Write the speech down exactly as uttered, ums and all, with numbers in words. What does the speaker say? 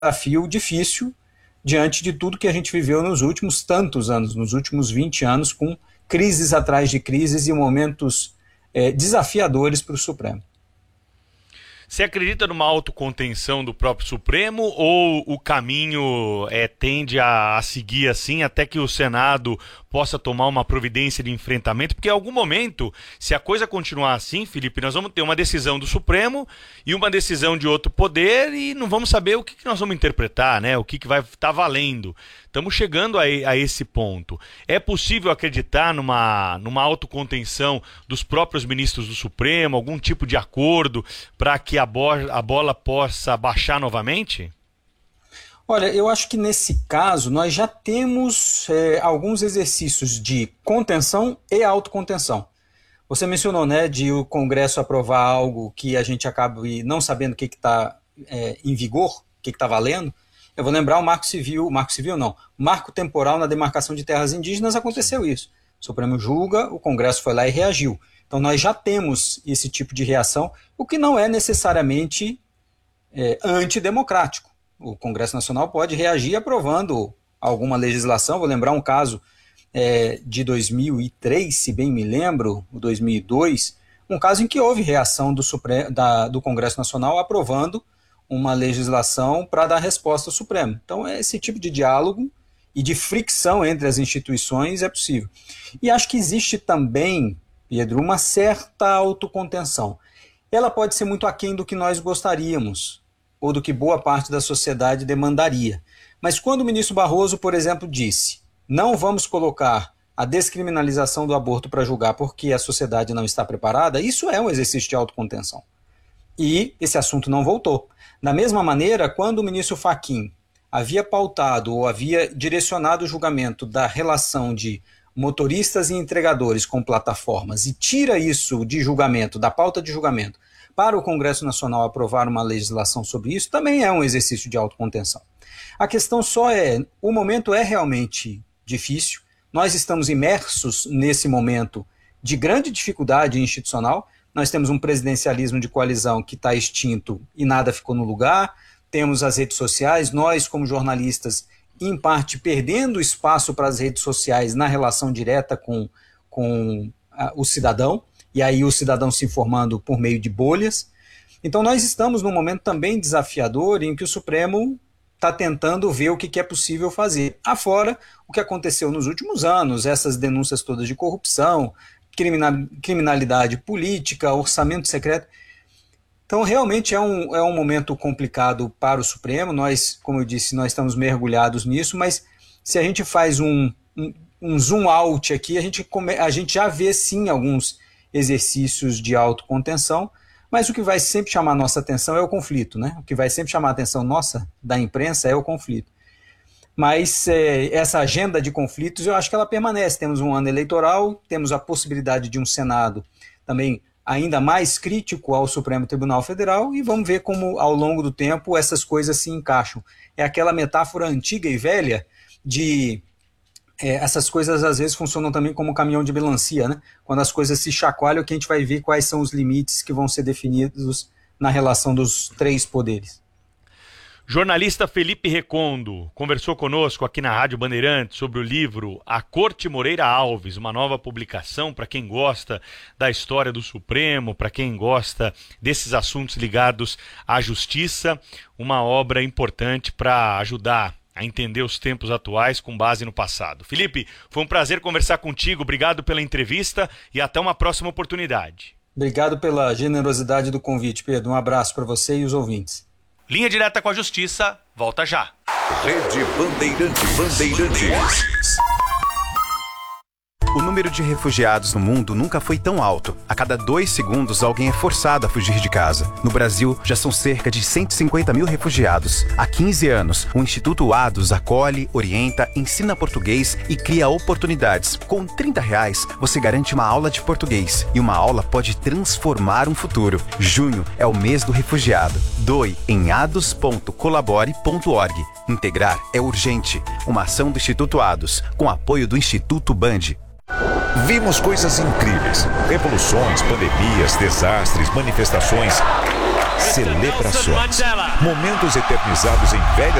desafio difícil diante de tudo que a gente viveu nos últimos tantos anos, nos últimos vinte anos, com crises atrás de crises e momentos é, desafiadores para o Supremo. Você acredita numa autocontenção do próprio Supremo ou o caminho é, tende a, a seguir assim até que o Senado possa tomar uma providência de enfrentamento? Porque em algum momento, se a coisa continuar assim, Felipe, nós vamos ter uma decisão do Supremo e uma decisão de outro poder e não vamos saber o que, que nós vamos interpretar, né? O que, que vai estar valendo. Estamos chegando a, a esse ponto. É possível acreditar numa, numa autocontenção dos próprios ministros do Supremo, algum tipo de acordo para que a bola, a bola possa baixar novamente? Olha, eu acho que nesse caso nós já temos é, alguns exercícios de contenção e autocontenção. Você mencionou, né, de o Congresso aprovar algo que a gente acaba não sabendo o que está é, em vigor, o que está valendo. Eu vou lembrar o Marco Civil, Marco Civil não, Marco Temporal na demarcação de terras indígenas, aconteceu isso. O Supremo julga, o Congresso foi lá e reagiu. Então nós já temos esse tipo de reação, o que não é necessariamente é, antidemocrático. O Congresso Nacional pode reagir aprovando alguma legislação. Vou lembrar um caso é, de dois mil e três, se bem me lembro, dois mil e dois, um caso em que houve reação do, Supremo, da, do Congresso Nacional aprovando uma legislação para dar resposta ao Supremo. Então, esse tipo de diálogo e de fricção entre as instituições é possível. E acho que existe também, Pedro, uma certa autocontenção. Ela pode ser muito aquém do que nós gostaríamos, ou do que boa parte da sociedade demandaria. Mas quando o ministro Barroso, por exemplo, disse: não vamos colocar a descriminalização do aborto para julgar porque a sociedade não está preparada, isso é um exercício de autocontenção. E esse assunto não voltou. Da mesma maneira, quando o ministro Fachin havia pautado ou havia direcionado o julgamento da relação de motoristas e entregadores com plataformas e tira isso de julgamento, da pauta de julgamento, para o Congresso Nacional aprovar uma legislação sobre isso, também é um exercício de autocontenção. A questão só é, o momento é realmente difícil, nós estamos imersos nesse momento de grande dificuldade institucional, nós temos um presidencialismo de coalizão que está extinto e nada ficou no lugar, temos as redes sociais, nós como jornalistas, em parte perdendo espaço para as redes sociais na relação direta com, com a, o cidadão, e aí o cidadão se informando por meio de bolhas. Então nós estamos num momento também desafiador em que o Supremo está tentando ver o que, que é possível fazer. Afora o que aconteceu nos últimos anos, essas denúncias todas de corrupção, criminalidade política, orçamento secreto. Então realmente é um, é um momento complicado para o Supremo, nós, como eu disse, nós estamos mergulhados nisso, mas se a gente faz um, um, um zoom out aqui, a gente, come, a gente já vê sim alguns exercícios de autocontenção, mas o que vai sempre chamar nossa atenção é o conflito, né? O que vai sempre chamar a atenção nossa, da imprensa, é o conflito. Mas é, essa agenda de conflitos, eu acho que ela permanece. Temos um ano eleitoral, temos a possibilidade de um Senado também ainda mais crítico ao Supremo Tribunal Federal e vamos ver como, ao longo do tempo, essas coisas se encaixam. É aquela metáfora antiga e velha de... É, essas coisas às vezes funcionam também como caminhão de melancia, né? Quando as coisas se chacoalham, que a gente vai ver quais são os limites que vão ser definidos na relação dos três poderes. Jornalista Felipe Recondo conversou conosco aqui na Rádio Bandeirantes sobre o livro A Corte Moreira Alves, uma nova publicação para quem gosta da história do Supremo, para quem gosta desses assuntos ligados à justiça, uma obra importante para ajudar a entender os tempos atuais com base no passado. Felipe, foi um prazer conversar contigo, obrigado pela entrevista e até uma próxima oportunidade. Obrigado pela generosidade do convite, Pedro. Um abraço para você e os ouvintes. Linha Direta com a Justiça, volta já. Rede Bandeirantes. Bandeirantes. O número de refugiados no mundo nunca foi tão alto. A cada dois segundos, alguém é forçado a fugir de casa. No Brasil, já são cerca de cento e cinquenta mil refugiados. Há quinze anos, o Instituto Ados acolhe, orienta, ensina português e cria oportunidades. Com trinta reais, você garante uma aula de português. E uma aula pode transformar um futuro. Junho é o mês do refugiado. Doe em ados ponto colabore ponto org. Integrar é urgente. Uma ação do Instituto Ados, com apoio do Instituto Band. Vimos coisas incríveis. Revoluções, pandemias, desastres, manifestações. Celebrações. Momentos eternizados em velhas